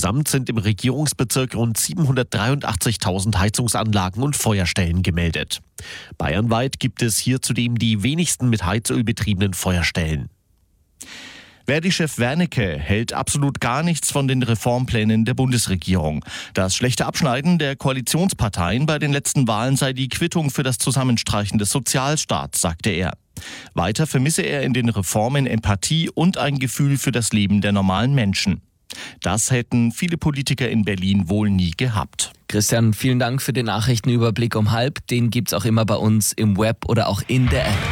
Insgesamt sind im Regierungsbezirk rund 783.000 Heizungsanlagen und Feuerstellen gemeldet. Bayernweit gibt es hier zudem die wenigsten mit Heizöl betriebenen Feuerstellen. Verdi-Chef Wernicke hält absolut gar nichts von den Reformplänen der Bundesregierung. Das schlechte Abschneiden der Koalitionsparteien bei den letzten Wahlen sei die Quittung für das Zusammenstreichen des Sozialstaats, sagte er. Weiter vermisse er in den Reformen Empathie und ein Gefühl für das Leben der normalen Menschen. Das hätten viele Politiker in Berlin wohl nie gehabt. Christian, vielen Dank für den Nachrichtenüberblick um 12:30. Den gibt's auch immer bei uns im Web oder auch in der App.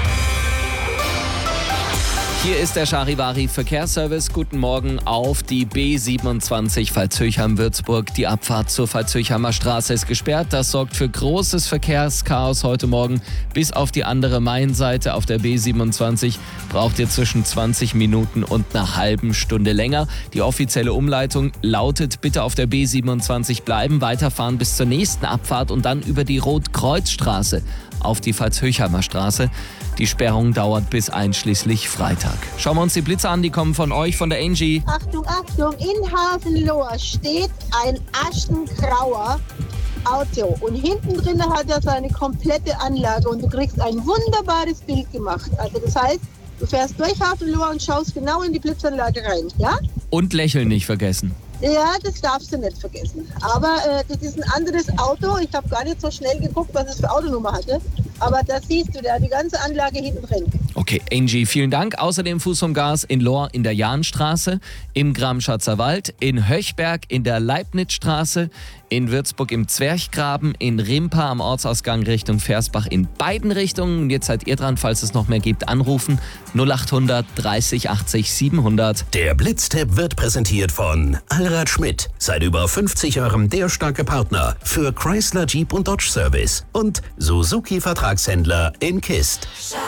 Hier ist der Charivari Verkehrsservice. Guten Morgen auf die B27 Pfalzhöchheim-Würzburg. Die Abfahrt zur Pfalzhöchheimer Straße ist gesperrt. Das sorgt für großes Verkehrschaos heute Morgen. Bis auf die andere Mainseite auf der B27 braucht ihr zwischen 20 Minuten und einer halben Stunde länger. Die offizielle Umleitung lautet: bitte auf der B27 bleiben, weiterfahren bis zur nächsten Abfahrt und dann über die Rotkreuzstraße auf die Pfalzhöchheimer Straße. Die Sperrung dauert bis einschließlich Freitag. Schauen wir uns die Blitze an, die kommen von euch, von der Angie. Achtung, Achtung, in Hasenlohr steht ein aschengrauer Auto und hinten drin hat er seine komplette Anlage und du kriegst ein wunderbares Bild gemacht. Also das heißt, du fährst durch Hasenlohr und schaust genau in die Blitzanlage rein, ja? Und Lächeln nicht vergessen. Ja, das darfst du nicht vergessen. Aber das ist ein anderes Auto. Ich habe gar nicht so schnell geguckt, was es für Autonummer hatte. Aber da siehst du, der hat die ganze Anlage hinten drin. Okay, Angie, vielen Dank. Außerdem Fuß vom Gas in Lohr in der Jahnstraße, im Gramschatzer Wald, in Höchberg in der Leibnizstraße, in Würzburg im Zwerchgraben, in Rimpa am Ortsausgang Richtung Versbach in beiden Richtungen. Und jetzt seid ihr dran, falls es noch mehr gibt, anrufen 0800 30 80 700. Der Blitztipp wird präsentiert von Allrad Schmidt. Seit über 50 Jahren der starke Partner für Chrysler, Jeep und Dodge Service und Suzuki Vertragshändler in Kist.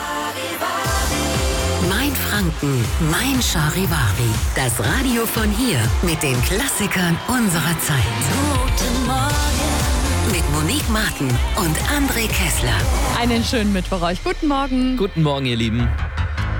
Mein Franken, mein Charivari. Das Radio von hier mit den Klassikern unserer Zeit. Guten Morgen. Mit Monique Martin und André Kessler. Einen schönen Mittwoch euch. Guten Morgen. Guten Morgen, ihr Lieben.